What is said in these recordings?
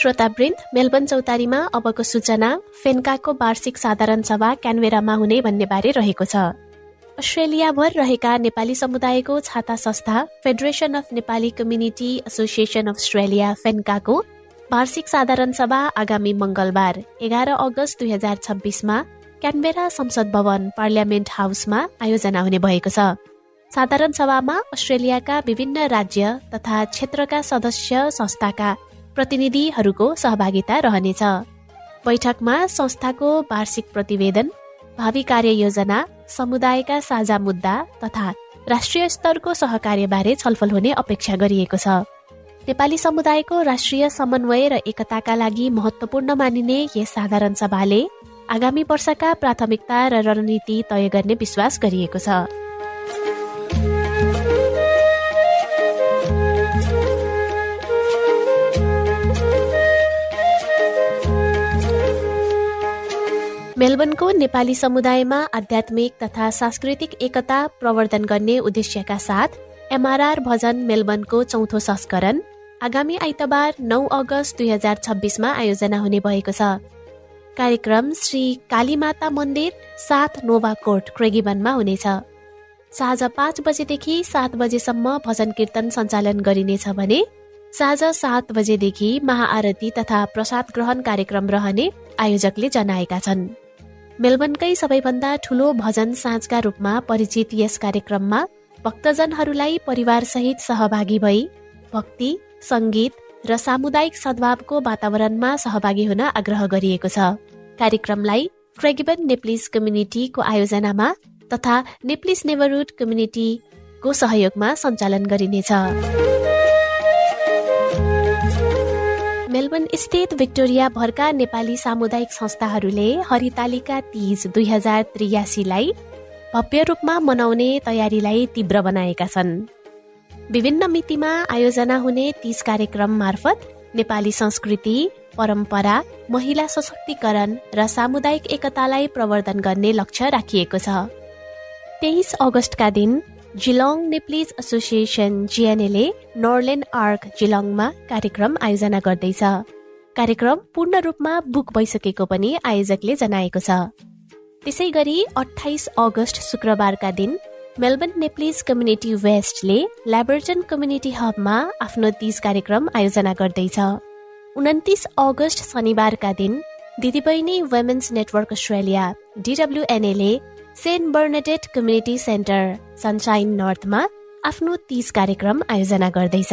श्रोतावृन्द, Melbourne चौतारीमा अबको सूचना फेन्काको वार्षिक साधारण सभा क्यानबेरामा हुने भन्ने बारे रहेको छ। अस्ट्रेलियाभर रहेका नेपाली समुदायको छाता संस्था federation of Nepali community association of Australia फेन्काको वार्षिक साधारण सभा आगामी मंगलबार 11 अगस्त 2026मा क्यानबेरा संसद भवन पार्लियामेन्ट हाउसमा आयोजना हुने भएको छ। साधारण सभामा अस्ट्रेलियाका विभिन्न राज्य तथा क्षेत्रका सदस्य संस्थाका प्रतिनिधिहरूको सहभागिता रहनेछ। बैठकमा संस्थाको वार्षिक प्रतिवेदन, भावी कार्ययोजना, समुदायका साझा मुद्दा तथा राष्ट्रिय स्तरको सहकार्यबारे छलफल हुने अपेक्षा गरिएको छ। नेपाली समुदायको राष्ट्रिय समन्वय र एकताका लागि महत्त्वपूर्ण मानिने यस साधारण सभाले आगामी वर्षका प्राथमिकता र रणनीति तय गर्ने विश्वास गरिएको छ। मेलबर्नको नेपाली समुदायमा आध्यात्मिक तथा सांस्कृतिक एकता प्रवर्धन गर्ने उद्देश्यका साथ एमआरआर भजन मेलबर्नको चौथो संस्करण आगामी आइतबार 9 अगस्त 2026मा आयोजना हुने भएको छ। कार्यक्रम श्री कालीमाता मन्दिर 7 नोभा कोर्ट क्रेगिबनमा हुनेछ। साँझ 5 बजेदेखि 7 बजेसम्म भजन कीर्तन सञ्चालन गरिनेछ भने साँझ 7 बजेदेखि महाआरती तथा प्रसाद ग्रहण कार्यक्रम रहने आयोजकले जनाएका छन्। मेलबर्नकै सबैभन्दा ठूलो भजन साँझका रूपमा परिचित यस कार्यक्रममा भक्तजनहरूलाई परिवारसहित सहभागी भई भक्ति, संगीत र सामुदायिक सद्भावको वातावरणमा सहभागी हुन आग्रह गरिएको छ। कार्यक्रमलाई क्रेगिबन नेप्लिस कम्युनिटीको आयोजनामा तथा नेप्लिस नेबरहुड कम्युनिटीको सहयोगमा सञ्चालन गरिनेछ। मेलबर्न स्थित भिक्टोरिया भरका नेपाली सामुदायिक संस्थाहरूले हरितालिका तीज 2083लाई भव्य रूपमा मनाउने तयारीलाई तीव्र बनाएका छन्। विभिन्न मितिमा आयोजना हुने तीज कार्यक्रम मार्फत नेपाली संस्कृति, परम्परा, महिला सशक्तिकरण र सामुदायिक एकतालाई प्रवर्धन गर्ने लक्ष्य राखिएको छ। 23 अगस्तका दिन जिलोङ नेप्लिज एसोसिएसन जिएनएले नोर्लेन्ड आर्क जिलोङमा कार्यक्रम आयोजना गर्दैछ। कार्यक्रम पूर्ण रूपमा बुक भइसकेको पनि आयोजकले जनाएको छ। त्यसै गरी 28 अगस्त शुक्रबारका दिन मेलबर्न नेप्लिज कम्युनिटी वेस्टले ल्याबर्टन कम्युनिटी हबमा आफ्नो तीज कार्यक्रम आयोजना गर्दैछ। 29 अगस्त शनिबारका दिन दिदीबहिनी women's network Australia DWNAले saint Bernadette community centre sunshine नर्थमा आफ्नो तीज कार्यक्रम आयोजना गर्दैछ।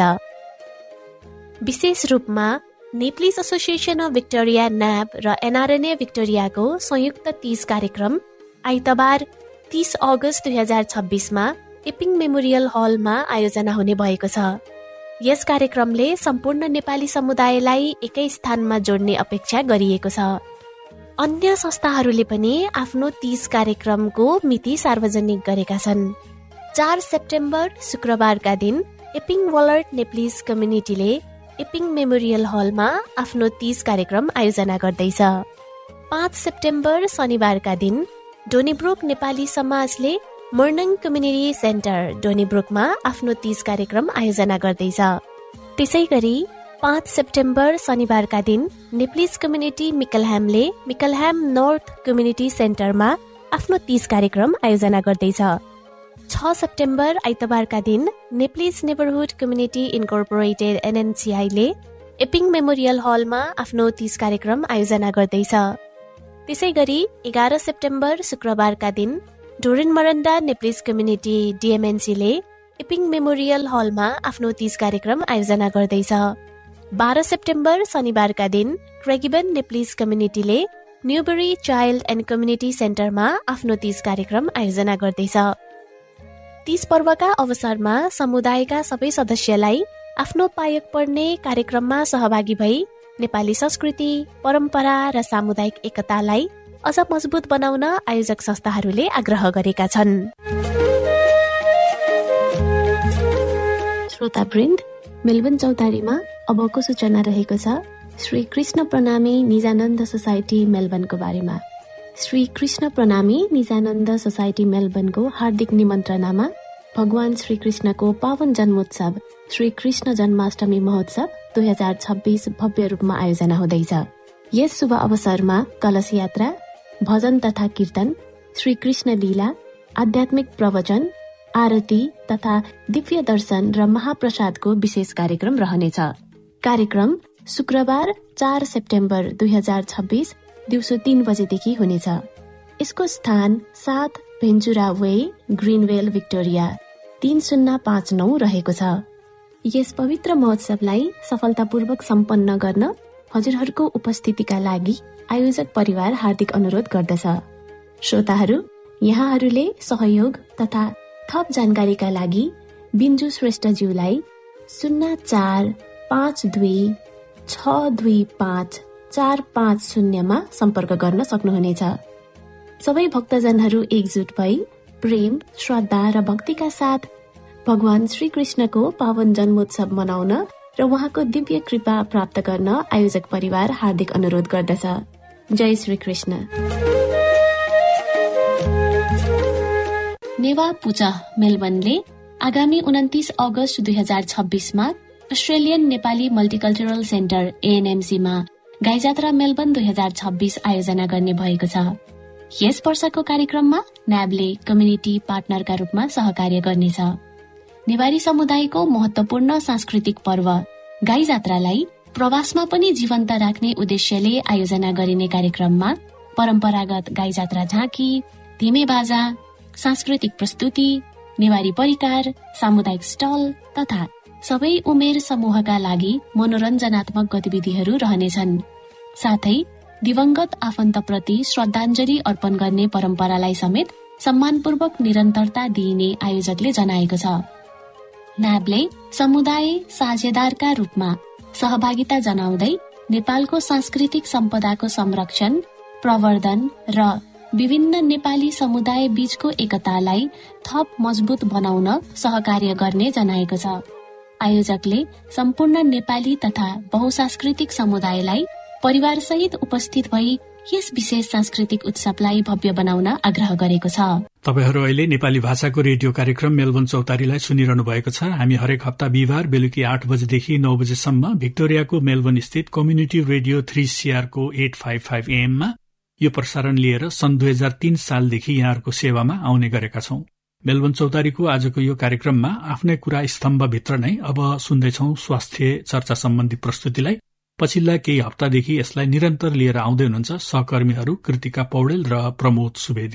विशेष रूपमा Nepalese association of Victoria NAB र NRNA भिक्टोरियाको संयुक्त तीज कार्यक्रम आइतबार 30 अगस्त 2026मा एपिङ मेमोरियल हलमा आयोजना हुने भएको छ। यस कार्यक्रमले सम्पूर्ण नेपाली समुदायलाई एकै स्थानमा जोड्ने अपेक्षा गरिएको छ। अन्य संस्थाहरूले पनि आफ्नो तीज कार्यक्रमको मिति सार्वजनिक गरेका छन्। 4 सेप्टेम्बर शुक्रबारका दिन एपिङ वलर्ड नेप्लिज कम्युनिटीले एपिङ मेमोरियल हलमा आफ्नो तीज कार्यक्रम आयोजना गर्दैछ। 5 सेप्टेम्बर शनिबारका दिन डोनीब्रुक नेपाली समाजले मर्निङ कम्युनिटी सेन्टर डोनीब्रुकमा आफ्नो तीज कार्यक्रम आयोजना गर्दैछ। त्यसै गरी 5 सेप्टेम्बर शनिबारका दिन नेप्लिज कम्युनिटी मिकलह्यामले मिकलह्याम नर्थ कम्युनिटी सेन्टरमा आफ्नो तीज कार्यक्रम आयोजना गर्दैछ। 6 सेप्टेम्बर आइतबारका दिन नेप्लिज नेबरहुड कम्युनिटी इन्कर्पोरेटेड NNCIले एपिङ मेमोरियल हलमा आफ्नो तीज कार्यक्रम आयोजना गर्दैछ। त्यसै गरी 11 सेप्टेम्बर शुक्रबारका दिन डोरेन मरन्डा नेप्लिज कम्युनिटी DMNCले एपिङ मेमोरियल हलमा आफ्नो तीज कार्यक्रम आयोजना गर्दैछ। 12 सेप्टेम्बर शनिबारका दिन क्रेगिबन Nepalese कम्युनिटीले Newbury child and community सेन्टरमा आफ्नो तीज कार्यक्रम आयोजना गर्दैछ। तीज पर्वका अवसरमा समुदायका सबै सदस्यलाई आफ्नो पायक पर्ने कार्यक्रममा सहभागी भई नेपाली संस्कृति, परम्परा र सामुदायिक एकतालाई अझ मजबुत बनाउन आयोजक संस्थाहरूले आग्रह गरेका छन्। श्रोतावृन्द, मेलबर्न चौतारीमा अबको सूचना रहेको छ श्री कृष्ण प्रणामी निजानन्द सोसाइटी मेलबर्नको बारेमा। श्री कृष्ण प्रणामी निजानन्द सोसाइटी मेलबर्नको हार्दिक निमन्त्रणामा भगवान श्री कृष्णको पावन जन्मोत्सव श्री कृष्ण जन्माष्टमी महोत्सव 2026 भव्य रूपमा आयोजना हुँदैछ। यस शुभ अवसरमा कलश यात्रा, भजन तथा कीर्तन, श्री कृष्ण लीला, आध्यात्मिक प्रवचन, आरती तथा दिव्य दर्शन र महाप्रसादको विशेष कार्यक्रम रहनेछ। कार्यक्रम शुक्रबार 4 सेप्टेम्बर 2026 दिउँसो 3 बजेदेखि हुनेछ। यसको स्थान 7 भेन्चुरा वे, ग्रिनवेल, विक्टोरिया 3059 रहेको छ। यस पवित्र महोत्सवलाई सफलतापूर्वक सम्पन्न गर्न हजुरहरूको उपस्थितिका लागि आयोजक परिवार हार्दिक अनुरोध गर्दछ। श्रोताहरू, यहाँहरूले सहयोग तथा थप जानकारीका लागि बिन्जु श्रेष्ठज्यूलाई 0452625450 मा सम्पर्क गर्न सक्नुहुनेछ। सबै भक्तजनहरू एकजुट भई प्रेम, श्रद्धा र भक्तिका साथ भगवान श्री कृष्णको पावन जन्मोत्सव मनाउन र उहाँको दिव्य कृपा प्राप्त गर्न आयोजक परिवार हार्दिक अनुरोध गर्दछ। जय श्री कृष्ण। नेवा पूजा मेलबर्नले आगामी 29 अगस्त 2026 मा Australian Nepali multicultural centre ANMC मा गाईजात्रा मेलबर्न 2026 आयोजना गर्ने भएको छ। यस वर्षको कार्यक्रममा न्याबले कम्युनिटी पार्टनरका रूपमा सहकार्य गर्नेछ। नेवारी समुदायको महत्वपूर्ण सांस्कृतिक पर्व गाई जात्रालाई प्रवासमा पनि जीवन्त राख्ने उद्देश्यले आयोजना गरिने कार्यक्रममा परम्परागत गाई जात्रा झाँकी, धिमे बाजा, सांस्कृतिक प्रस्तुति, नेवारी परिकार, सामुदायिक स्टल तथा सबै उमेर समूहका लागि मनोरञ्जनात्मक गतिविधिहरू रहनेछन्। साथै दिवंगत आफन्तप्रति श्रद्धाञ्जली अर्पण गर्ने परम्परालाई समेत सम्मानपूर्वक निरन्तरता दिइने आयोजकले जनाएको छ। न्याबले समुदाय साझेदारका रूपमा सहभागिता जनाउँदै नेपालको सांस्कृतिक सम्पदाको संरक्षण, प्रवर्धन र विभिन्न नेपाली समुदाय बीचको एकतालाई थप मजबुत बनाउन सहकार्य गर्ने जनाएको छ। आयोजकले सम्पूर्ण नेपाली तथा बहुसांस्कृतिक समुदायलाई परिवारसहित उपस्थित भई यस विशेष सांस्कृतिक उत्सवलाई भव्य बनाउन आग्रह गरेको छ। तपाईहरू अहिले नेपाली भाषाको रेडियो कार्यक्रम मेलबर्न चौतारीलाई सुनिरहनु भएको छ। हामी हरेक हप्ता बिहिबार बेलुकी 8 बजेदेखि 9 बजेसम्म भिक्टोरियाको मेलबर्न स्थित कम्युनिटी रेडियो 3CR को 855 AM मा यो प्रसारण लिएर सन् 2003 सालदेखि यहाँहरूको सेवामा आउने गरेका छौं। मेलबर्न चौतारीको आजको यो कार्यक्रममा आफ्नै कुरा स्तम्भभित्र नै अब सुन्दैछौं स्वास्थ्य चर्चा सम्बन्धी प्रस्तुतिलाई। पछिल्ला केही हप्तादेखि यसलाई निरन्तर लिएर आउँदै हुनुहुन्छ सहकर्मीहरू कृतिका पौडेल र प्रमोद सुवेदी।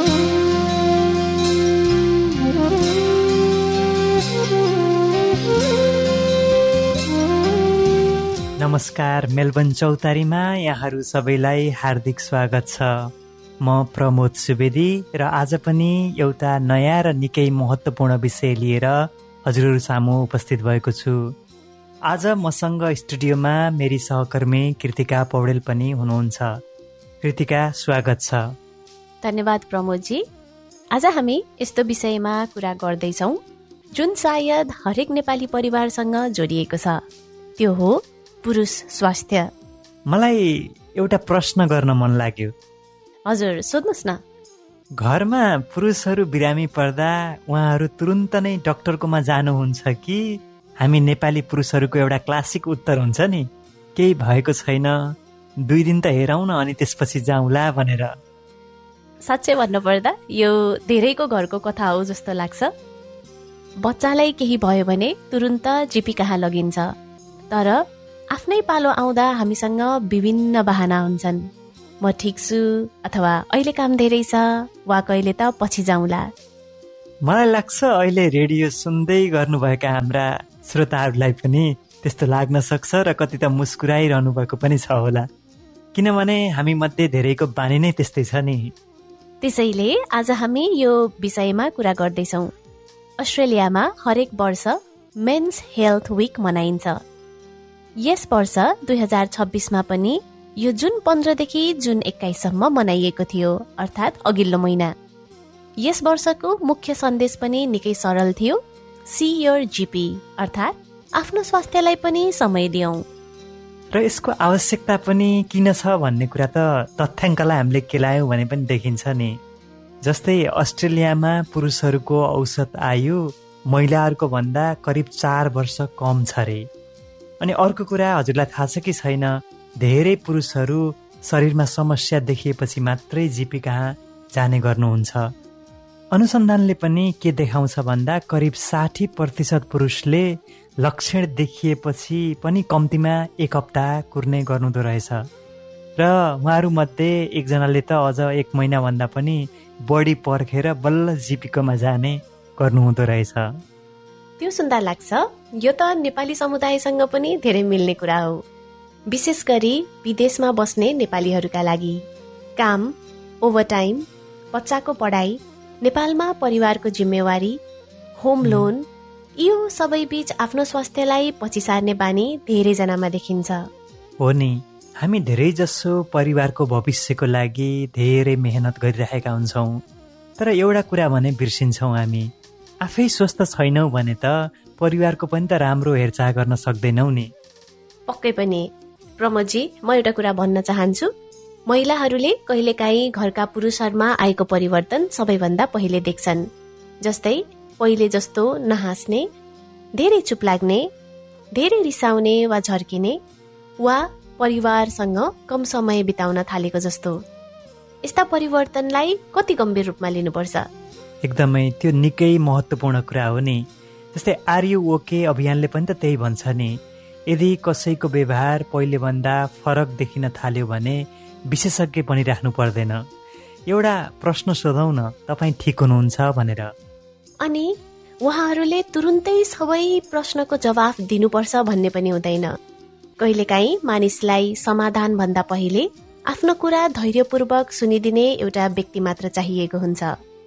नमस्कार, मेलबर्न चौतारीमा यहाँहरू सबैलाई हार्दिक स्वागत छ। म प्रमोद सुवेदी र आज पनि एउटा नयाँ र निकै महत्त्वपूर्ण विषय लिएर हजुरहरू सामु उपस्थित भएको छु। आज मसँग स्टुडियोमा मेरी सहकर्मी कृतिका पौडेल पनि हुनुहुन्छ। कृतिका, स्वागत छ। धन्यवाद प्रमोदजी। आज हामी यस्तो विषयमा कुरा गर्दैछौँ जुन सायद हरेक नेपाली परिवारसँग जोडिएको छ, त्यो हो पुरुष स्वास्थ्य। मलाई एउटा प्रश्न गर्न मन लाग्यो। हजुर, सोध्नुहोस् न। घरमा पुरुषहरू बिरामी पर्दा उहाँहरू तुरुन्त नै डाक्टरकोमा जानुहुन्छ कि हामी नेपाली पुरुषहरूको एउटा क्लासिक उत्तर हुन्छ नि, केही भएको छैन, 2 दिन त हेरौँ न अनि त्यसपछि जाउँला भनेर? साँच्चै भन्नुपर्दा यो धेरैको घरको कथा हो जस्तो लाग्छ। बच्चालाई केही भयो भने तुरुन्त जिपी कहाँ लगिन्छ, तर आफ्नै पालो आउँदा हामीसँग विभिन्न बहाना हुन्छन्। म ठिक छु, अथवा अहिले काम धेरै छ, वा कहिले त पछि जाउँला। मलाई लाग्छ अहिले रेडियो सुन्दै गर्नुभएका हाम्रा श्रोताहरूलाई पनि त्यस्तो लाग्न सक्छ र कति त मुस्कुराइरहनु भएको पनि छ होला, किनभने हामी मध्ये धेरैको बानी नै त्यस्तै छ नि। त्यसैले आज हामी यो विषयमा कुरा गर्दैछौँ। अस्ट्रेलियामा हरेक वर्ष मेन्स हेल्थ विक मनाइन्छ। यस वर्ष 2026 मा पनि यो जुन 15 देखि जुन 21 सम्म मनाइएको थियो, अर्थात् अघिल्लो महिना। यस वर्षको मुख्य सन्देश पनि निकै सरल थियो, सी योर जीपी, अर्थात् आफ्नो स्वास्थ्यलाई पनि समय दियौं। र यसको आवश्यकता पनि किन छ भन्ने कुरा त तथ्याङ्कलाई हामीले केलायौँ भने पनि देखिन्छ नि। जस्तै अस्ट्रेलियामा पुरुषहरूको औसत आयु महिलाहरूको भन्दा करिब 4 वर्ष कम छ रे। अनि अर्को कुरा हजुरलाई थाहा छ कि छैन, धेरै पुरुषहरू शरीरमा समस्या देखिएपछि मात्रै जिपी कहाँ जाने गर्नुहुन्छ। अनुसन्धानले पनि के देखाउँछ भन्दा करिब 60% पुरुषले लक्षण देखिएपछि पनि कम्तीमा 1 हप्ता कुर्ने गर्नुहुँदो रहेछ र उहाँहरूमध्ये एकजनाले त अझ 1 महिनाभन्दा पनि बढी पर्खेर बल्ल जिपीकोमा जाने गर्नुहुँदो रहेछ। त्यो सुन्दा लाग्छ यो त नेपाली समुदायसँग पनि धेरै मिल्ने कुरा हो। विशेष गरी विदेशमा बस्ने नेपालीहरूका लागि काम, ओभरटाइम, बच्चाको पढाइ, नेपालमा परिवारको जिम्मेवारी, होम लोन, यो सबै बीच आफ्नो स्वास्थ्यलाई पछि सार्ने बानी धेरैजनामा देखिन्छ। हो नि, हामी धेरै जसो परिवारको भविष्यको लागि धेरै मेहनत गरिरहेका हुन्छौँ, तर एउटा कुरा भने बिर्सिन्छौँ, हामी आफै स्वस्थ छैनौँ भने त परिवारको पनि त राम्रो हेरचाह गर्न सक्दैनौ नि। पक्कै पनि प्रमोदजी, म एउटा कुरा भन्न चाहन्छु। महिलाहरूले कहिलेकाहीँ घरका पुरुषहरूमा आएको परिवर्तन सबैभन्दा पहिले देख्छन्। जस्तै पहिले जस्तो नहाँस्ने, धेरै चुप लाग्ने, धेरै रिसाउने वा झर्किने, वा परिवारसँग कम समय बिताउन थालेको जस्तो। यस्ता परिवर्तनलाई कति गम्भीर रूपमा लिनुपर्छ? एकदमै त्यो निकै महत्त्वपूर्ण कुरा हो नि। जस्तै आर यु ओके अभियानले पनि त त्यही भन्छ नि, यदि कसैको व्यवहार पहिलेभन्दा फरक देखिन थाल्यो भने विशेषज्ञ पनि राख्नु पर्दैन। एउटा प्रश्न सोधौँ न, तपाईँ ठिक हुनुहुन्छ भनेर। अनि उहाँहरूले तुरुन्तै सबै प्रश्नको जवाफ दिनुपर्छ भन्ने पनि हुँदैन। कहिलेकाहीँ मानिसलाई समाधान भन्दा पहिले आफ्नो कुरा धैर्यपूर्वक सुनिदिने एउटा व्यक्ति मात्र चाहिएको हुन्छ।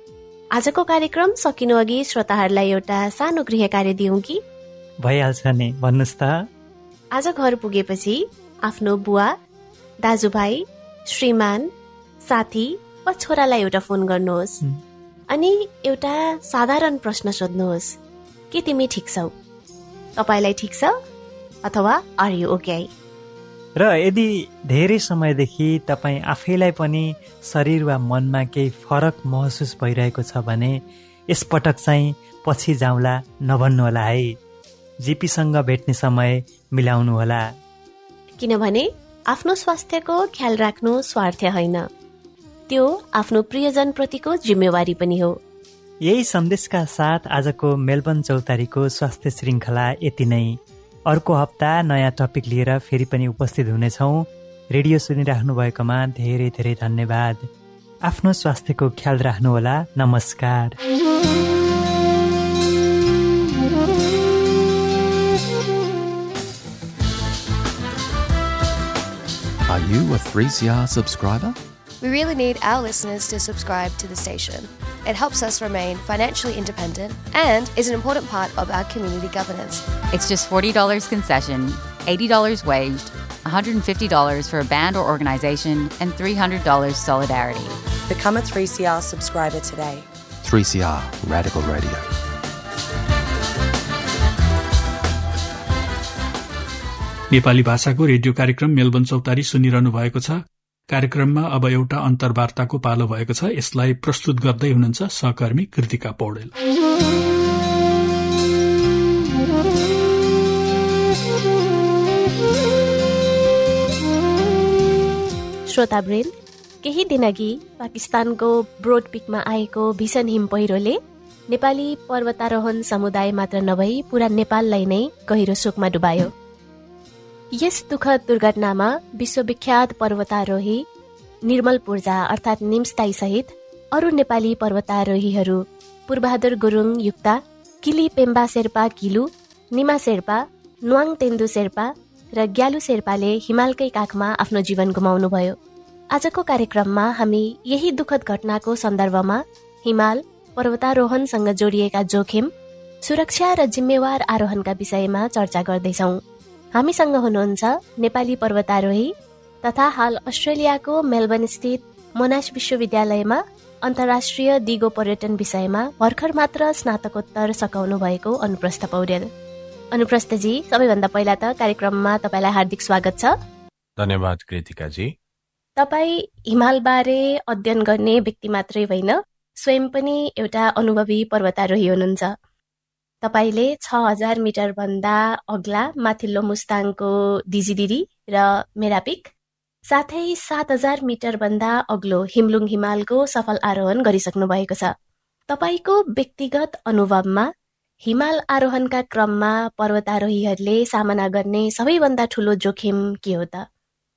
आजको कार्यक्रम सकिनु अघि श्रोताहरूलाई एउटा सानो गृह कार्य दिउँ कि? भइहाल्छ नि, भन्नुहोस् त। आज घर पुगेपछि आफ्नो बुवा, दाजुभाइ, श्रीमान, साथी वा छोरालाई एउटा फोन गर्नुहोस् अनि एउटा साधारण प्रश्न सोध्नुहोस्, के तिमी ठिक छौ? तपाईलाई ठिक छ? अथवा आर यु ओके? र यदि धेरै समयदेखि तपाईँ आफैलाई पनि शरीर वा मनमा केही फरक महसुस भइरहेको छ भने यसपटक चाहिँ पछि जाउँला नभन्नुहोला है। जिपीसँग भेट्ने समय मिलाउनुहोला। किनभने आफ्नो स्वास्थ्यको ख्याल राख्नु स्वार्थ होइन, त्यो आफ्नो प्रियजनप्रतिको जिम्मेवारी पनि हो। यही सन्देशका साथ आजको मेलबर्न चौतारीको स्वास्थ्य श्रृङ्खला यति नै। अर्को हप्ता नयाँ टपिक लिएर फेरि पनि उपस्थित हुनेछौँ। रेडियो सुनिराख्नु भएकोमा धेरै धेरै धन्यवाद। आफ्नो स्वास्थ्यको ख्याल राख्नुहोला। नमस्कार। Are you a 3CR subscriber? We really need our listeners to subscribe to the station. It helps us remain financially independent and is an important part of our community governance. It's just $40 concession, $80 waged, $150 for a band or organization, and $300 solidarity. Become a 3CR subscriber today. 3CR Radical Radio. Nepali भाषाको radio कार्यक्रम Melbourne चौतारी सुनिरहनु भएको छ। कार्यक्रममा अब एउटा अन्तर्वार्ताको पालो भएको छ। यसलाई प्रस्तुत गर्दै हुनुहुन्छ सहकर्मी कृतिका पौडेल। श्रोतावृन्द, केही दिनअघि पाकिस्तानको ब्रोड पिकमा आएको भीषण हिम पहिरोले नेपाली पर्वतारोहण समुदाय मात्र नभई पूरा नेपाललाई नै गहिरो शोकमा डुबायो। यस दुःखद दुर्घटनामा विश्वविख्यात पर्वतारोही निर्मल पूर्जा अर्थात् निम्सताई सहित अरू नेपाली पर्वतारोहीहरू पूर्वबहादुर गुरुङ युक्ता, किली पेम्बा शेर्पा किलु, निमा शेर्पा, न्वाङ तेन्दु शेर्पा र ग्यालु शेर्पाले हिमालकै काखमा आफ्नो जीवन गुमाउनुभयो। आजको कार्यक्रममा हामी यही दुःखद घटनाको सन्दर्भमा हिमाल पर्वतारोहणसँग जोडिएका जोखिम, सुरक्षा र जिम्मेवार आरोहणका विषयमा चर्चा गर्दैछौँ। हामीसँग हुनुहुन्छ नेपाली पर्वतारोही तथा हाल अस्ट्रेलियाको मेलबर्न स्थित मोनास विश्वविद्यालयमा अन्तर्राष्ट्रिय दिगो पर्यटन विषयमा भर्खर मात्र स्नातकोत्तर सकाउनु भएको अनुप्रस्थ पौडेल। अनुप्रस्थजी, सबैभन्दा पहिला त कार्यक्रममा तपाईँलाई हार्दिक स्वागत छ। धन्यवाद कृतिकाजी। तपाईँ हिमालबारे अध्ययन गर्ने व्यक्ति मात्रै होइन, स्वयं पनि एउटा अनुभवी पर्वतारोही हुनुहुन्छ। तपाईँले 6000 मिटरभन्दा अग्ला माथिल्लो मुस्ताङको डिजिडिरी र मेरापिक साथै 7000 मिटरभन्दा अग्लो हिमलुङ हिमालको सफल आरोहण गरिसक्नु भएको छ। तपाईँको व्यक्तिगत अनुभवमा हिमाल आरोहणका क्रममा पर्वतारोहीहरूले सामना गर्ने सबैभन्दा ठुलो जोखिम के हो त?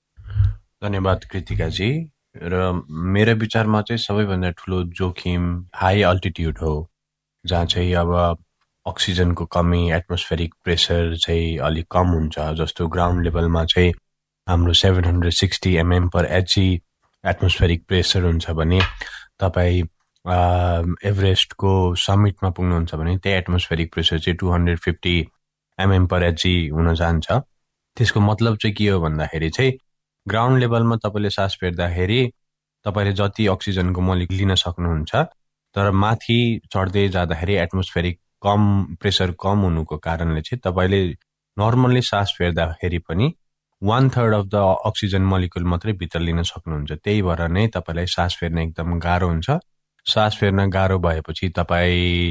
धन्यवाद कृतिकाजी। र मेरो विचारमा चाहिँ सबैभन्दा ठुलो जोखिम हाई अल्टिट्युड हो, जहाँ चाहिँ अब अक्सिजनको कमी, एटमोस्फेरिक प्रेसर चाहिँ अलिक कम हुन्छ। जस्तो ग्राउन्ड लेभलमा चाहिँ हाम्रो 760 mm/Hg एटमोस्फेरिक प्रेसर हुन्छ भने तपाईँ एभरेस्टको समिटमा पुग्नुहुन्छ भने त्यही एटमोस्फेरिक प्रेसर चाहिँ 250 mm/Hg हुन जान्छ। त्यसको मतलब चाहिँ के हो भन्दाखेरि चाहिँ ग्राउन्ड लेभलमा तपाईँले सास फेर्दाखेरि तपाईँले जति अक्सिजनको मोलिकुल लिन सक्नुहुन्छ, तर माथि चढ्दै जाँदाखेरि एटमोस्फेरिक प्रेसर कम हुनुको कारणले चाहिँ तपाईँले नर्मल्ली सास फेर्दाखेरि पनि 1/3 अफ द अक्सिजन मोलिकुल मात्रै भित्र लिन सक्नुहुन्छ। त्यही भएर नै तपाईँलाई सास फेर्न एकदम गाह्रो हुन्छ। सास फेर्न गाह्रो भएपछि तपाईँ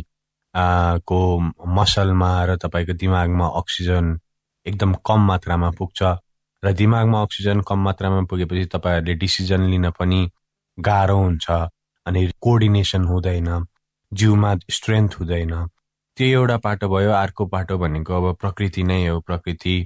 को मसलमा र तपाईँको दिमागमा अक्सिजन एकदम कम मात्रामा पुग्छ र दिमागमा अक्सिजन कम मात्रामा पुगेपछि तपाईँहरूले डिसिजन लिन पनि गाह्रो हुन्छ अनि कोअर्डिनेसन हुँदैन, जिउमा स्ट्रेन्थ हुँदैन। त्यो एउटा पाटो भयो। अर्को पाटो भनेको अब प्रकृति नै हो। प्रकृति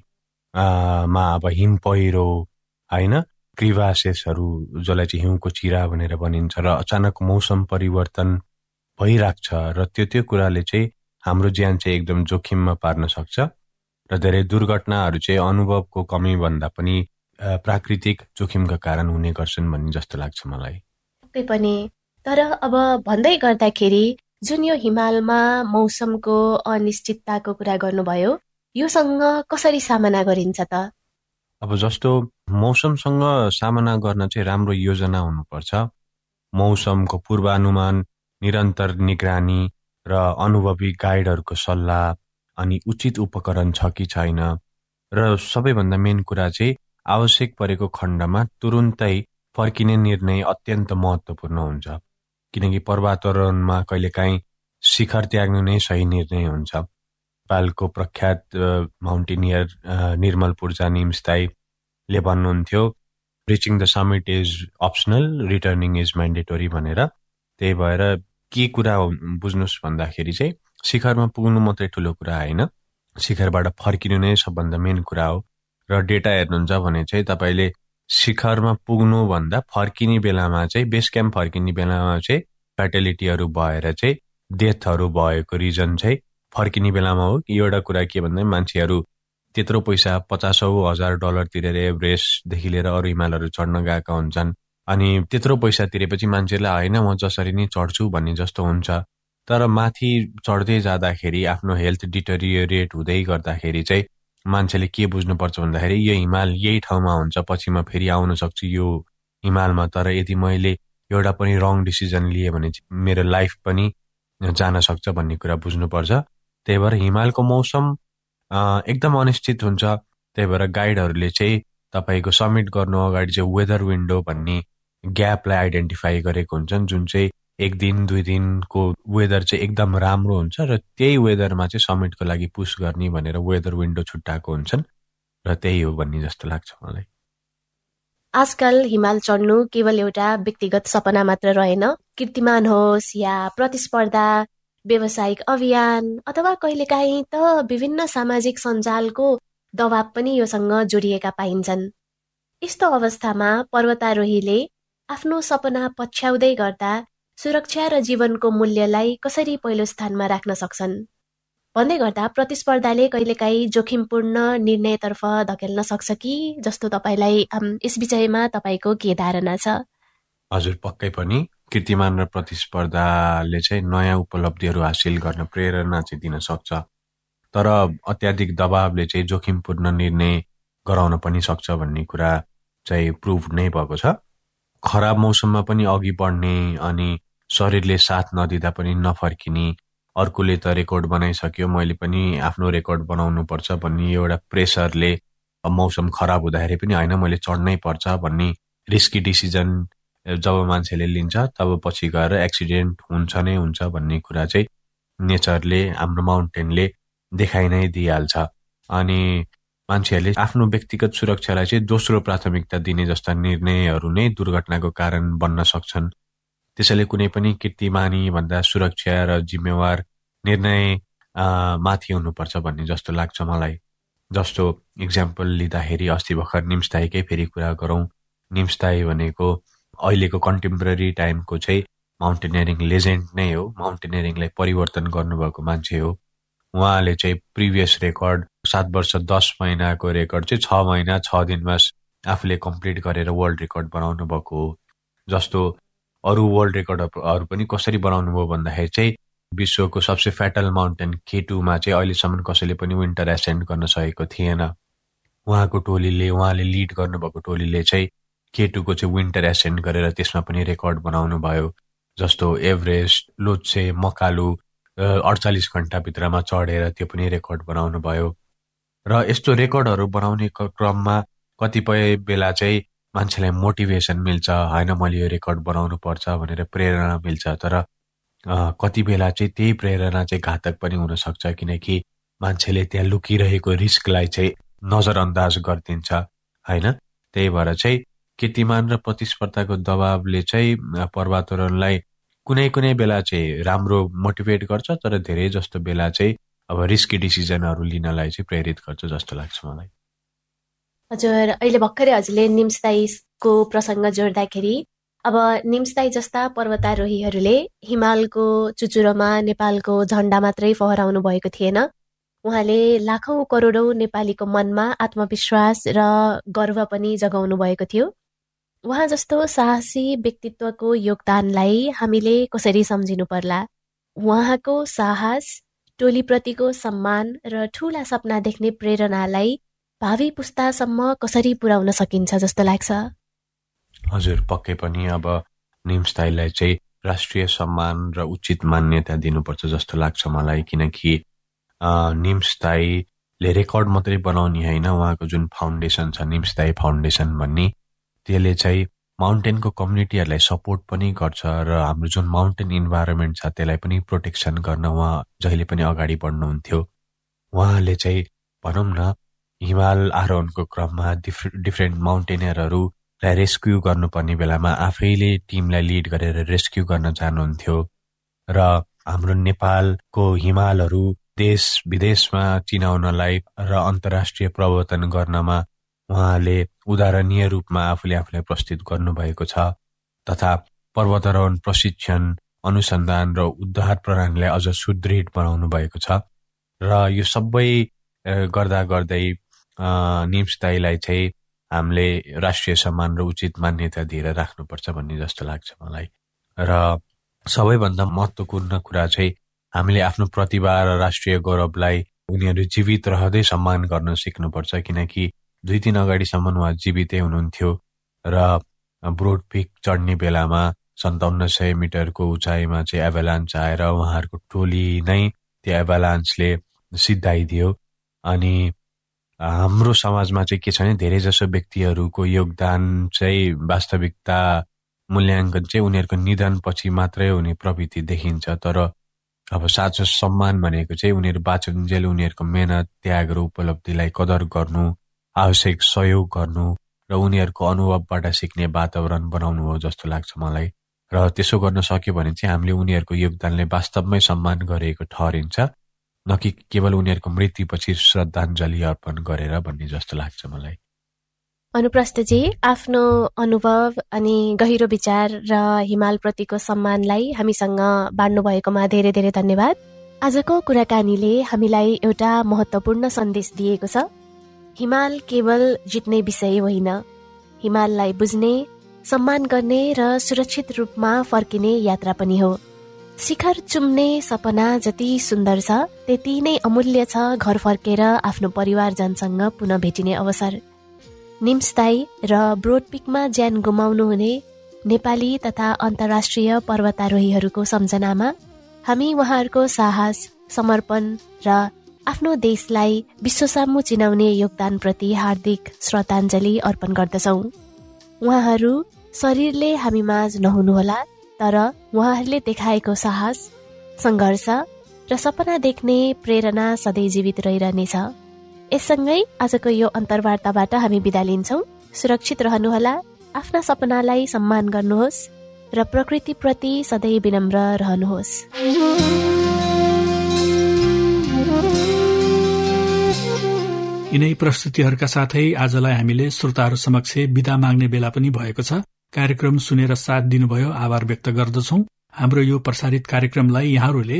मा अब हिम पहिरो होइन, क्रिभासेसहरू जसलाई चाहिँ हिउँको चिरा भनेर भनिन्छ, र अचानक मौसम परिवर्तन भइराख्छ र त्यो कुराले चाहिँ हाम्रो ज्यान चाहिँ एकदम जोखिममा पार्न सक्छ र धेरै दुर्घटनाहरू चाहिँ अनुभवको कमी भन्दा पनि प्राकृतिक जोखिमका कारण हुने गर्छन् भन्ने जस्तो लाग्छ मलाई। पक्कै पनि। तर अब भन्दै गर्दाखेरि जुन यो हिमालमा मौसमको अनिश्चितताको कुरा गर्नुभयो, योसँग कसरी सामना गरिन्छ त? अब जस्तो मौसमसँग सामना गर्न चाहिँ राम्रो योजना हुनुपर्छ। मौसमको पूर्वानुमान, निरन्तर निगरानी र अनुभवी गाइडहरूको सल्लाह, अनि उचित उपकरण छ कि छैन, र सबैभन्दा मेन कुरा चाहिँ आवश्यक परेको खण्डमा तुरुन्तै फर्किने निर्णय अत्यन्त महत्त्वपूर्ण हुन्छ। किनकि पर्वतारोहणमा कहिलेकाहीँ शिखर त्याग्नु नै सही निर्णय हुन्छ। नेपालको प्रख्यात माउन्टेनियर निर्मल पूर्जा निमस्ताईले भन्नुहुन्थ्यो, reaching the summit is optional, returning is mandatory भनेर। त्यही भएर के कुरा बुझ्नुहोस् भन्दाखेरि चाहिँ शिखरमा पुग्नु मात्रै ठुलो कुरा होइन, शिखरबाट फर्किनु नै सबभन्दा मेन कुरा हो। र डेटा हेर्नुहुन्छ भने चाहिँ तपाईँले शिखरमा पुग्नुभन्दा फर्किने बेलामा चाहिँ, बेस क्याम्प फर्किने बेलामा चाहिँ फ्याटेलिटीहरू भएर चाहिँ डेथहरू भएको रिजन चाहिँ फर्किने बेलामा हो। एउटा कुरा के भन्दा मान्छेहरू त्यत्रो पैसा $50,000 तिरेर एभरेस्टदेखि लिएर अरू हिमालहरू चढ्न गएका हुन्छन्, अनि त्यत्रो पैसा तिरेपछि मान्छेलाई होइन म जसरी नै चढ्छु भन्ने जस्तो हुन्छ। तर माथि चढ्दै जाँदाखेरि आफ्नो हेल्थ डिटेरियोरेट हुँदै गर्दाखेरि चाहिँ मान्छेले के बुझ्नुपर्छ भन्दाखेरि यो हिमाल यही ठाउँमा हुन्छ, पछि म फेरि आउन सक्छु यो हिमालमा, तर यदि मैले एउटा पनि रङ डिसिजन लिएँ भने मेरो लाइफ पनि जान सक्छ भन्ने कुरा बुझ्नुपर्छ। त्यही भएर हिमालको मौसम एकदम अनिश्चित हुन्छ। त्यही भएर गाइडहरूले चाहिँ तपाईँको समिट गर्नु अगाडि चाहिँ वेदर विन्डो भन्ने ग्यापलाई आइडेन्टिफाई गरेको हुन्छन्, जुन चाहिँ 1 दिन 2 दिनको वेदर चाहिँ एकदम राम्रो हुन्छ र त्यही वेदरमा चाहिँ समिटको लागि पुस गर्ने भनेर वेदर विन्डो छुट्टाएको हुन्छन्, र त्यही हो भन्ने जस्तो लाग्छ मलाई। आजकल हिमाल चढ्नु केवल एउटा व्यक्तिगत सपना मात्र रहेन, कीर्तिमान होस् या प्रतिस्पर्धा, व्यावसायिक अभियान अथवा कहिलेकाहीँ त विभिन्न सामाजिक सञ्जालको दबाब पनि योसँग जोडिएका पाइन्छन्। यस्तो अवस्थामा पर्वतारोहीले आफ्नो सपना पछ्याउँदै गर्दा सुरक्षा र जीवनको मूल्यलाई कसरी पहिलो स्थानमा राख्न सक्छन्? भन्दै गर्दा प्रतिस्पर्धाले कहिलेकाहीँ जोखिमपूर्ण निर्णयतर्फ धकेल्न सक्छ कि जस्तो तपाईँलाई यस विषयमा तपाईँको के धारणा छ? हजुर, पक्कै पनि कीर्तिमान र प्रतिस्पर्धाले चाहिँ नयाँ उपलब्धिहरू हासिल गर्न प्रेरणा चाहिँ दिन सक्छ, तर अत्याधिक दबावले चाहिँ जोखिमपूर्ण निर्णय गराउन पनि सक्छ भन्ने कुरा चाहिँ प्रुभ नै भएको छ। खराब मौसममा पनि अघि बढ्ने अनि शरीरले साथ नदिँदा पनि नफर्किने, अर्कोले त रेकर्ड बनाइसक्यो मैले पनि आफ्नो रेकर्ड बनाउनु पर्छ भन्ने एउटा प्रेसरले मौसम खराब हुँदाखेरि पनि होइन मैले चढ्नै पर्छ भन्ने रिस्की डिसिजन जब मान्छेले लिन्छ तब पछि गएर एक्सिडेन्ट हुन्छ नै हुन्छ भन्ने कुरा चाहिँ नेचरले, हाम्रो माउन्टेनले देखाइ नै दिइहाल्छ। अनि मान्छेहरूले आफ्नो व्यक्तिगत सुरक्षालाई चाहिँ दोस्रो प्राथमिकता दिने जस्ता निर्णयहरू नै दुर्घटनाको कारण बन्न सक्छन्। त्यसैले कुनै पनि कीर्तिमानी भन्दा सुरक्षा र जिम्मेवार निर्णय माथि हुनुपर्छ भन्ने जस्तो लाग्छ मलाई। जस्तो इक्जाम्पल लिँदाखेरि अस्ति भर्खर निम्सदाईकै फेरि कुरा गरौँ। निम्सदाई भनेको अहिलेको कन्टेम्पोरेरी टाइमको चाहिँ माउन्टेनियरिङ लेजेन्ड नै हो। माउन्टेनियरिङलाई परिवर्तन गर्नुभएको मान्छे हो। उहाँले चाहिँ प्रिभियस रेकर्ड 7 वर्ष 10 महिनाको रेकर्ड चाहिँ 6 महिना 6 दिनमा आफूले कम्प्लिट गरेर वर्ल्ड रेकर्ड बनाउनु भएको हो। जस्तो अरू वर्ल्ड रेकर्डहरू पनि कसरी बनाउनु भयो भन्दाखेरि चाहिँ विश्वको सबसे फ्याटल माउन्टेन K2मा चाहिँ अहिलेसम्म कसैले पनि विन्टर एसेन्ड गर्न सकेको थिएन। उहाँले लिड गर्नुभएको टोलीले चाहिँ K2को चाहिँ विन्टर एसेन्ड गरेर त्यसमा पनि रेकर्ड बनाउनु भयो। जस्तो एभरेस्ट, लोत्से, मकालु 48 घण्टाभित्रमा चढेर त्यो पनि रेकर्ड बनाउनु भयो। र यस्तो रेकर्डहरू बनाउने क्रममा कतिपय बेला चाहिँ मान्छेलाई मोटिभेसन मिल्छ, होइन मैले यो रेकर्ड बनाउनु पर्छ भनेर प्रेरणा मिल्छ। तर कति बेला चाहिँ त्यही प्रेरणा चाहिँ घातक पनि हुनसक्छ, किनकि मान्छेले त्यहाँ लुकिरहेको रिस्कलाई चाहिँ नजरअन्दाज गरिदिन्छ, होइन। त्यही भएर चाहिँ कीर्तिमान र प्रतिस्पर्धाको दबावले चाहिँ पर्वतारोहणलाई कुनै बेला चाहिँ राम्रो मोटिभेट गर्छ, तर धेरै जस्तो बेला चाहिँ अब रिस्की डिसिजनहरू लिनलाई चाहिँ प्रेरित गर्छ जस्तो लाग्छ मलाई। हजुर, अहिले भर्खरै हजुरले निम्सदाईको प्रसङ्ग जोड्दाखेरि अब निम्सदाई जस्ता पर्वतारोहीहरूले हिमालको चुचुरोमा नेपालको झण्डा मात्रै फहराउनु भएको थिएन। उहाँले लाखौं करोडौं नेपालीको मनमा आत्मविश्वास र गर्व पनि जगाउनु भएको थियो। उहाँ जस्तो साहसी व्यक्तित्वको योगदानलाई हामीले कसरी सम्झिनु पर्ला? उहाँको साहस, टोलीप्रतिको सम्मान र ठूला सपना देख्ने प्रेरणालाई भावी पुस्तासम्म कसरी पुर्याउन सकिन्छ जस्तो लाग्छ? हजुर, पक्कै पनि अब निम्सदाईलाई चाहिँ राष्ट्रिय सम्मान र उचित मान्यता दिनुपर्छ जस्तो लाग्छ मलाई। किनकि निम्सदाईले रेकर्ड मात्रै बनाउने होइन, उहाँको जुन फाउन्डेसन छ निम्सदाई फाउन्डेसन भन्ने, त्यसले चाहिँ माउन्टेनको कम्युनिटीहरूलाई सपोर्ट पनि गर्छ र हाम्रो जुन माउन्टेन इन्भाइरोमेन्ट छ त्यसलाई पनि प्रोटेक्सन गर्न उहाँ जहिले पनि अगाडि बढ्नुहुन्थ्यो। उहाँले चाहिँ भनौँ न हिमाल आरोहणको क्रममा डिफ्रेन्ट माउन्टेनियरहरूलाई रेस्क्यु गर्नुपर्ने बेलामा आफैले टिमलाई लिड गरेर रेस्क्यु गर्न जानुहुन्थ्यो। र हाम्रो नेपालको हिमालहरू देश विदेशमा चिनाउनलाई र अन्तर्राष्ट्रिय प्रवर्तन गर्नमा उहाँले उदाहरणीय रूपमा आफूलाई प्रस्तुत गर्नुभएको छ। तथा पर्वतारोहण प्रशिक्षण, अनुसन्धान र उद्धार प्रणालीलाई अझ सुदृढ बनाउनु भएको छ। र यो सबै गर्दा गर्दै निम्सदाईलाई चाहिँ हामीले राष्ट्रिय सम्मान र उचित मान्यता दिएर राख्नुपर्छ भन्ने जस्तो लाग्छ मलाई। र सबैभन्दा महत्त्वपूर्ण कुरा चाहिँ हामीले आफ्नो प्रतिभा र राष्ट्रिय गौरवलाई उनीहरू जीवित रहँदै सम्मान गर्न सिक्नुपर्छ। किनकि 2-3 अगाडिसम्म उहाँ जीवितै हुनुहुन्थ्यो र ब्रोड पिक चढ्ने बेलामा 5700 मिटरको उचाइमा चाहिँ एभालान्च आएर उहाँहरूको टोली नै त्यो एभालान्चले सिद्धाइदियो। अनि हाम्रो समाजमा चाहिँ के छ भने धेरै जसो व्यक्तिहरूको योगदान चाहिँ वास्तविकता मूल्याङ्कन चाहिँ उनीहरूको निधनपछि मात्रै हुने प्रवृत्ति देखिन्छ। तर अब साँचो सम्मान भनेको चाहिँ उनीहरू बाँचुन्जेल उनीहरूको मेहनत, त्याग र उपलब्धिलाई कदर गर्नु, आवश्यक सहयोग गर्नु र उनीहरूको अनुभवबाट सिक्ने वातावरण बनाउनु हो जस्तो लाग्छ मलाई। र त्यसो गर्न सक्यो भने चाहिँ हामीले उनीहरूको योगदानले वास्तवमै सम्मान गरेको ठहरिन्छ, न कि केवल उनीहरूको मृत्युपछि श्रद्धाञ्जली अर्पण गरेर भन्ने जस्तो लाग्छ मलाई। अनुप्रस्थजी, आफ्नो अनुभव अनि गहिरो विचार र हिमालप्रतिको सम्मानलाई हामीसँग बाँड्नु भएकोमा धेरै धेरै धन्यवाद। आजको कुराकानीले हामीलाई एउटा महत्त्वपूर्ण सन्देश दिएको छ। हिमाल केवल जित्ने विषय होइन, हिमाललाई बुझ्ने, सम्मान गर्ने र सुरक्षित रूपमा फर्किने यात्रा पनि हो। शिखर चुम्ने सपना जति सुन्दर छ त्यति नै अमूल्य छ घर फर्केर आफ्नो परिवारजनसँग पुनः भेटिने अवसर। निम्सदाई र ब्रोडपिकमा ज्यान गुमाउनुहुने नेपाली तथा अन्तर्राष्ट्रिय पर्वतारोहीहरूको सम्झनामा हामी उहाँहरूको साहस, समर्पण र आफ्नो देशलाई विश्वसामु चिनाउने योगदानप्रति हार्दिक श्रद्धाञ्जली अर्पण गर्दछौँ। उहाँहरू शरीरले हामी माझ नहुनुहोला, तर उहाँहरूले देखाएको साहस, सङ्घर्ष र सपना देख्ने प्रेरणा सधैँ जीवित रहिरहनेछ। यससँगै आजको यो अन्तर्वार्ताबाट हामी बिदा लिन्छौँ। सुरक्षित रहनुहोला, आफ्ना सपनालाई सम्मान गर्नुहोस् र प्रकृतिप्रति सधैँ विनम्र रहनुहोस्। यिनै प्रस्तुतिहरूका साथै आजलाई हामीले श्रोताहरू समक्ष बिदा माग्ने बेला पनि भएको छ। कार्यक्रम सुनेर साथ दिनुभयो, आभार व्यक्त गर्दछौं। हाम्रो यो प्रसारित कार्यक्रमलाई यहाँहरूले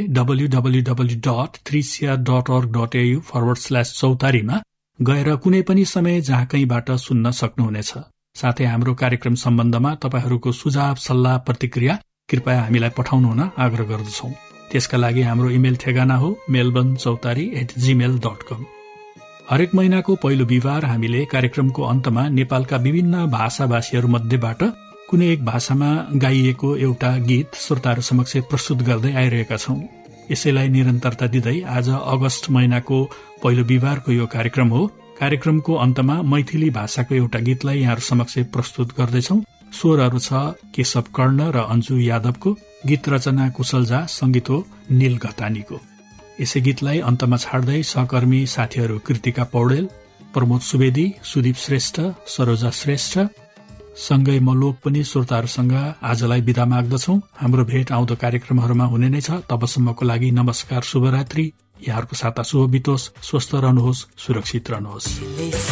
www.3cr.org.au/चौतारीमा गएर कुनै पनि समय जहाँ कहीँबाट सुन्न सक्नुहुनेछ। साथै हाम्रो कार्यक्रम सम्बन्धमा तपाईहरूको सुझाव, सल्लाह, प्रतिक्रिया कृपया हामीलाई पठाउनु हुन आग्रह गर्दछौं। त्यसका लागि हाम्रो इमेल ठेगाना हो melbournechautari@gmail.com। हरेक महिनाको पहिलो बिहिबार हामीले कार्यक्रमको अन्तमा नेपालका विभिन्न भाषाभाषीहरू मध्येबाट कुनै एक भाषामा गाइएको एउटा गीत श्रोताहरू समक्ष प्रस्तुत गर्दै आइरहेका छौं। यसैलाई निरन्तरता दिँदै आज अगस्त महिनाको पहिलो बिहिबारको यो कार्यक्रम हो। कार्यक्रमको अन्तमा मैथिली भाषाको एउटा गीतलाई यहाँहरू समक्ष प्रस्तुत गर्दैछौं। स्वरहरू छ केशव कर्ण र अन्जु यादवको, गीत रचना कुशल झा, संगीत हो नील घतानीको। यसै गीतलाई अन्तमा छाड्दै सहकर्मी साथीहरू कृतिका पौडेल, प्रमोद सुवेदी, सुदीप श्रेष्ठ, सरोजा श्रेष्ठ सँगै म लोक पनि श्रोताहरूसँग आजलाई बिदा माग्दछौं। हाम्रो भेट आउँदो कार्यक्रमहरूमा हुने नै छ। तबसम्मको लागि नमस्कार, शुभरात्रि। यहाँहरूको साता शुभ बितोस्, स्वस्थ रहनुहोस्, सुरक्षित रहनुहोस्।